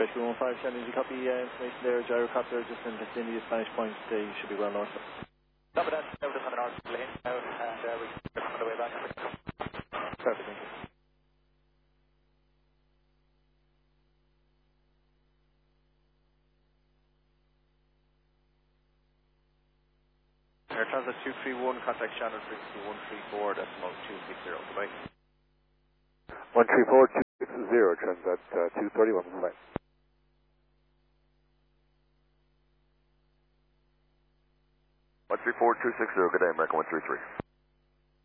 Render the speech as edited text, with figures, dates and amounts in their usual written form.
Rescue 15, Shannon, did you copy information there? Gyrocopter just in India, Spanish Point, they should be well north. Copy that, over the north lane now, and we can on the way back. Perfect, thank you. Air Transit 231, contact Shannon frequency 134, decimal 260, goodbye. 134-260, Transat 231, goodbye. 134-260, good day, American 133.